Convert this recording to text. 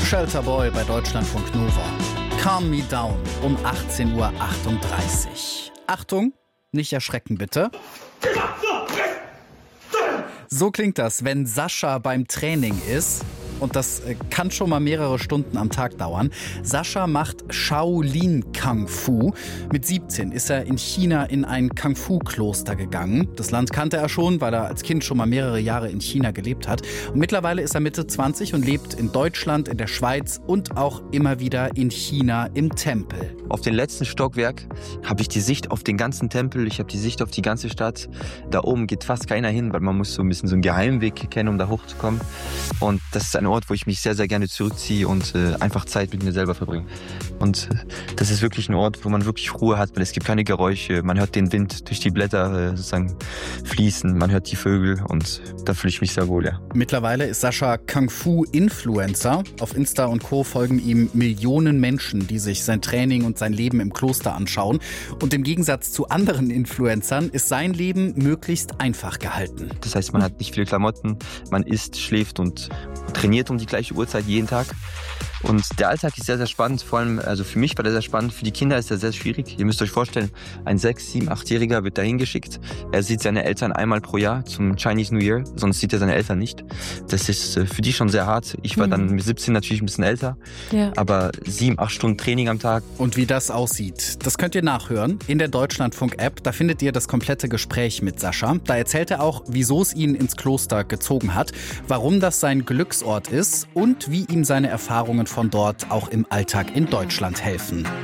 Shelterboy bei Deutschlandfunk Nova. Calm Me Down um 18:38 Uhr. Achtung, nicht erschrecken bitte. So klingt das, wenn Sascha beim Training ist. Und das kann schon mal mehrere Stunden am Tag dauern. Sascha macht Shaolin Kung Fu. Mit 17 ist er in China in ein Kung Fu Kloster gegangen. Das Land kannte er schon, weil er als Kind schon mal mehrere Jahre in China gelebt hat. Und mittlerweile ist er Mitte 20 und lebt in Deutschland, in der Schweiz und auch immer wieder in China im Tempel. Auf dem letzten Stockwerk habe ich die Sicht auf den ganzen Tempel, ich habe die Sicht auf die ganze Stadt. Da oben geht fast keiner hin, weil man muss so ein bisschen so einen Geheimweg kennen, um da hochzukommen. Und das ist ein Ort, wo ich mich sehr, sehr gerne zurückziehe und einfach Zeit mit mir selber verbringe. Und das ist wirklich ein Ort, wo man wirklich Ruhe hat, weil es gibt keine Geräusche. Man hört den Wind durch die Blätter sozusagen fließen, man hört die Vögel und da fühle ich mich sehr wohl, ja. Mittlerweile ist Sascha Kung-Fu-Influencer. Auf Insta und Co. folgen ihm Millionen Menschen, die sich sein Training und sein Leben im Kloster anschauen. Und im Gegensatz zu anderen Influencern ist sein Leben möglichst einfach gehalten. Das heißt, man hat nicht viele Klamotten, man isst, schläft und trainiert um die gleiche Uhrzeit jeden Tag. Und der Alltag ist sehr, sehr spannend. Vor allem, also für mich war der sehr spannend. Für die Kinder ist er sehr schwierig. Ihr müsst euch vorstellen, ein 6-, 7-, 8-Jähriger wird dahin geschickt. Er sieht seine Eltern einmal pro Jahr zum Chinese New Year, sonst sieht er seine Eltern nicht. Das ist für die schon sehr hart. Ich war dann mit 17 natürlich ein bisschen älter, aber 7, 8 Stunden Training am Tag. Und wie das aussieht, das könnt ihr nachhören in der Deutschlandfunk-App. Da findet ihr das komplette Gespräch mit Sascha. Da erzählt er auch, wieso es ihn ins Kloster gezogen hat, warum das sein Glücksort ist und wie ihm seine Erfahrungen von dort auch im Alltag in Deutschland helfen.